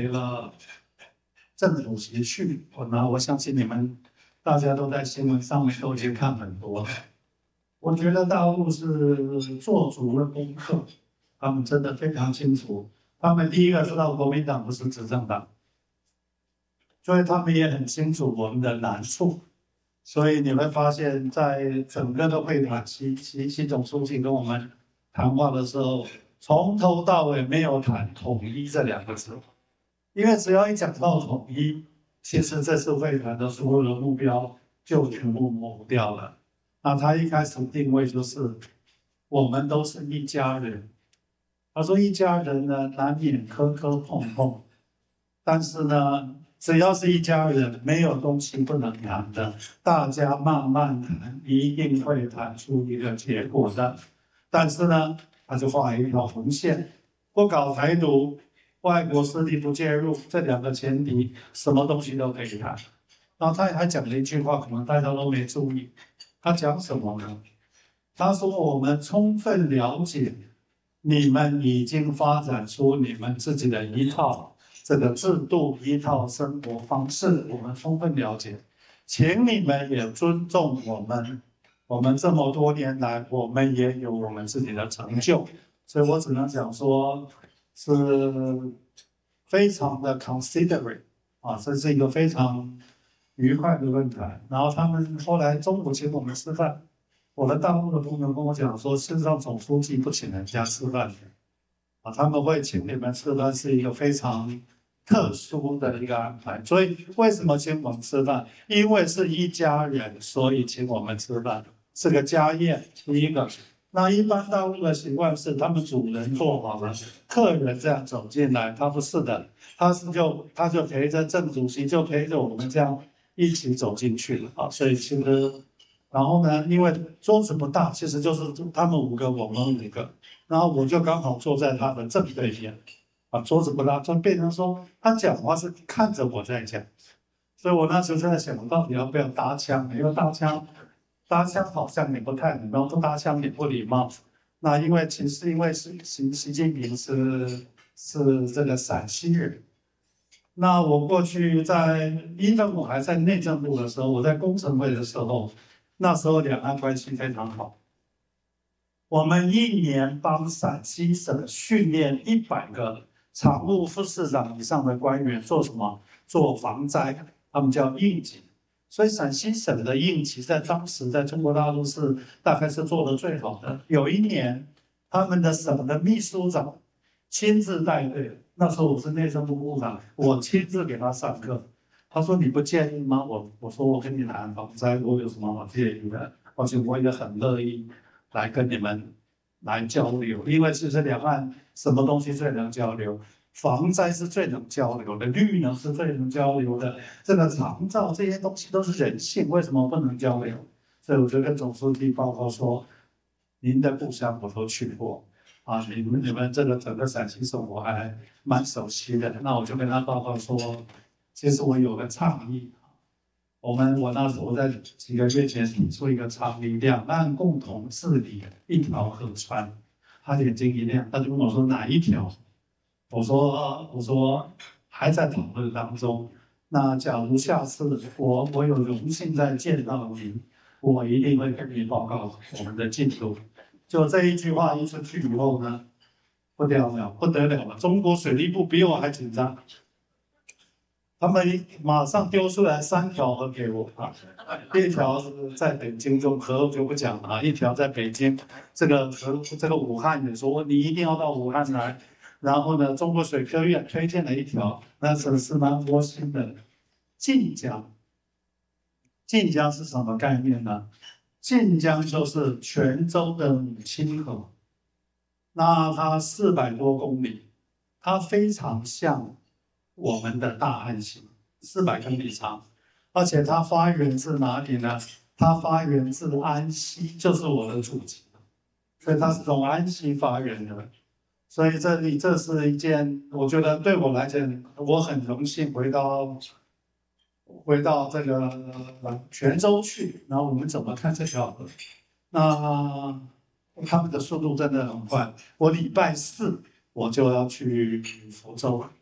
陪了郑主席去，我相信你们大家都在新闻上面都已经看很多了。我觉得大陆是做足了功课，他们真的非常清楚。他们第一个知道国民党不是执政党，所以他们也很清楚我们的难处。所以你会发现在整个的会谈，习总书记跟我们谈话的时候，从头到尾没有谈统一这两个字，因为只要一讲到统一，其实这次会谈的所有的目标就全部模糊掉了。那他一开始定位就是我们都是一家人。他说一家人呢，难免磕磕碰碰，但是呢，只要是一家人，没有东西不能谈的，大家慢慢谈，一定会谈出一个结果的。但是呢，他就画一条红线，不搞台独，外国势力不介入，这两个前提，什么东西都可以谈。然后他还讲了一句话，可能大家都没注意，他讲什么呢？他说我们充分了解你们已经发展出你们自己的一套这个制度，一套生活方式，我们充分了解，请你们也尊重我们。我们这么多年来，我们也有我们自己的成就，所以我只能讲说，是非常的 considerate 啊，这是一个非常愉快的论坛。然后他们后来中午请我们吃饭。我的大陆的朋友跟我讲说，事实上总书记不请人家吃饭的，他们会请你们吃饭是一个非常特殊的一个安排。所以为什么请我们吃饭？因为是一家人，所以请我们吃饭，是个家宴。第一个，那一般大陆的习惯是他们主人做好了，客人这样走进来，他不是的，他就陪着郑主席，就陪着我们这样一起走进去了啊。所以其实。然后呢，因为桌子不大，其实就是他们5个，我们5个，然后我就刚好坐在他的正对面，桌子不大，就变成说他讲话是看着我在讲，所以我那时候在想，到底要不要搭腔？因为搭腔好像也不太礼貌，不搭腔也不礼貌。那因为习近平是这个陕西人。那我过去因为我还在内政部的时候，我在工程会的时候。那时候两岸关系非常好，我们1年帮陕西省训练100个常务副市长以上的官员做什么？做防灾，他们叫应急。所以陕西省的应急在当时在中国大陆大概是做得最好的。有一年，他们的省的秘书长亲自带队，那时候我是内政部部长，我亲自给他上课。他说你不介意吗？我说我跟你谈防灾，我有什么好介意的？而且我也很乐意来跟你们来交流，因为其实两岸什么东西最能交流？防灾是最能交流的，绿能是最能交流的，这个长照这些东西都是人性，为什么不能交流？所以我就跟总书记报告说，您的故乡我都去过啊，你们这个整个陕西省我还蛮熟悉的。那我就跟他报告说。其实我有个倡议，我那时候在几个月前提出一个倡议，两岸共同治理一条河川。他眼睛一亮，他就问我说哪一条？我说还在讨论当中。那假如下次我有荣幸再见到您，我一定会跟您报告我们的进度。就这一句话一出去以后呢，不得了了！中国水利部比我还紧张。他们马上丢出来3条河给我一条是在北京中河我就不讲了一条在北京，这个武汉也说你一定要到武汉来，然后呢，中国水科院推荐了一条，那是蛮窝心的，晋江。晋江是什么概念呢？晋江就是泉州的母亲河，那它400多公里，它非常像。我们的大汉溪400公里长，而且它发源自哪里呢？它发源自安溪，就是我的祖籍，所以它是从安溪发源的。所以这是一件，我觉得对我来讲，我很荣幸回到这个泉州去，然后我们怎么看这条河？那他们的速度真的很快，我礼拜4我就要去福州。